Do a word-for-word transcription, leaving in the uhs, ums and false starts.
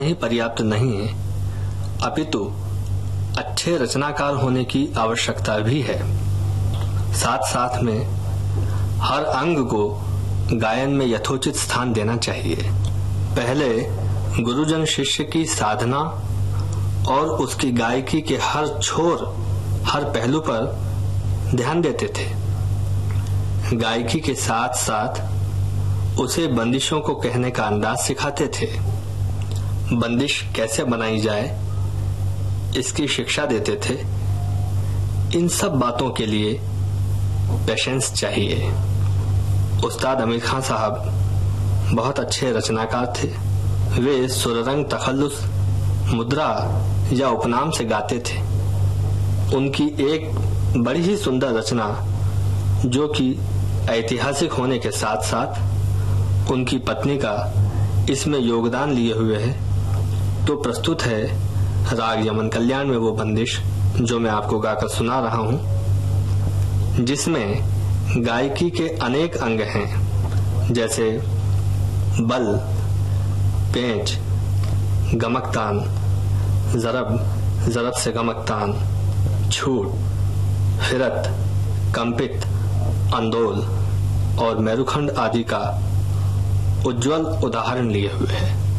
ही पर्याप्त नहीं है, अपितु अच्छे रचनाकार होने की आवश्यकता भी है। साथ साथ में हर अंग को गायन में यथोचित स्थान देना चाहिए। पहले गुरुजन शिष्य की साधना और उसकी गायकी के हर छोर, हर पहलू पर ध्यान देते थे। गायकी के साथ साथ उसे बंदिशों को कहने का अंदाज सिखाते थे। बंदिश कैसे बनाई जाए इसकी शिक्षा देते थे। इन सब बातों के लिए पेशेंस चाहिए। उस्ताद अमीर खान साहब बहुत अच्छे रचनाकार थे। वे सुररंग, तखल्लुस, मुद्रा या उपनाम से गाते थे। उनकी एक बड़ी ही सुंदर रचना, जो कि ऐतिहासिक होने के साथ साथ उनकी पत्नी का इसमें योगदान लिए हुए है, तो प्रस्तुत है राग यमन कल्याण में वो बंदिश जो मैं आपको गाकर सुना रहा हूं, जिसमें गायकी के अनेक अंग हैं, जैसे बल, पेंच, गमकतान, जरब, जरब से गमकतान, छूट, फिरत, कंपित, अंदोल और मेरुखंड आदि का उज्जवल उदाहरण लिए हुए है।